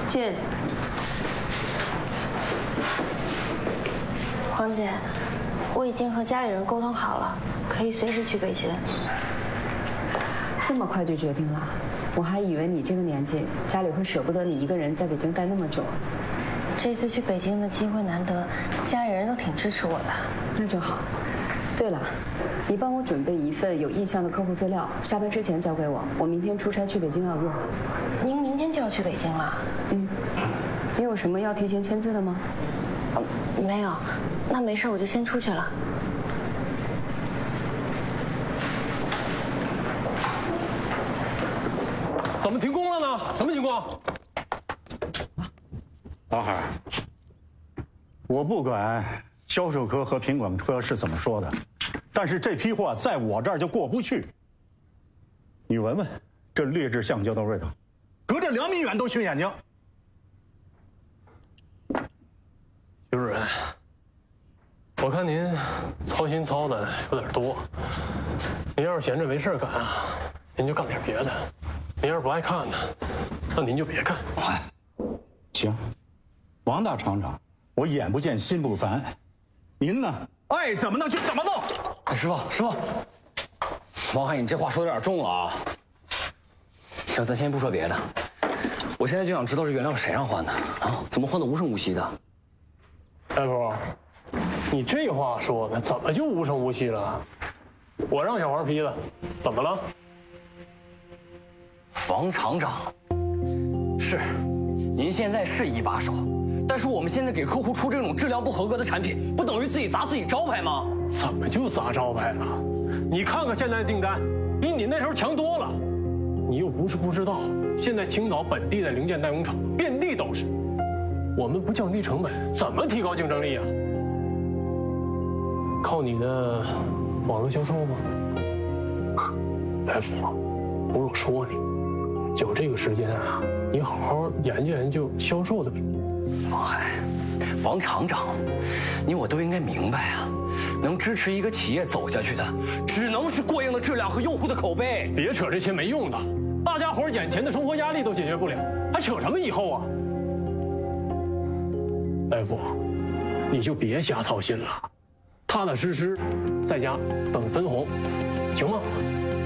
进。 黄姐，我已经和家里人沟通好了，可以随时去北京。 这么快就决定了？我还以为你这个年纪，家里会舍不得你一个人在北京待那么久。 这次去北京的机会难得，家里人都挺支持我的。 那就好。对了，你帮我准备一份有印象的客户资料，下班之前交给我。我明天出差去北京要用。 您明天就要去北京了？ 嗯。你有什么要提前签字的吗？ 没有。那没事，我就先出去了。 怎么停工了呢？什么情况？ 老海，我不管销售科和品管科是怎么说的，但是这批货在我这儿就过不去。你闻闻这劣质橡胶的味道，隔着2米远都熏眼睛。 徐主任，我看您操心操的有点多。您要是闲着没事干啊，您就干点别的。您要是不爱看呢，那您就别看。 行，王大厂长，我眼不见心不烦，您呢，爱怎么弄就怎么弄。 哎，师傅，王海，你这话说的有点重了啊。行，咱先不说别的，我现在就想知道这原料是谁让换的啊？怎么换的无声无息的？ 大夫，你这话说的怎么就无声无息了？我让小黄批的，怎么了？ 王厂长，是，您现在是一把手，但是我们现在给客户出这种质量不合格的产品，不等于自己砸自己招牌吗？ 怎么就砸招牌了？你看看现在的订单，比你那时候强多了。你又不是不知道，现在青岛本地的零件代工厂遍地都是，我们不降低成本，怎么提高竞争力啊？靠你的网络销售吗？大夫，不是我说你。就这个时间啊，你好好研究研究销售的。 王海，王厂长，你我都应该明白啊，能支持一个企业走下去的，只能是过硬的质量和用户的口碑。 别扯这些没用的，大家伙眼前的生活压力都解决不了，还扯什么以后啊？大夫，你就别瞎操心了，踏踏实实在家等分红，行吗？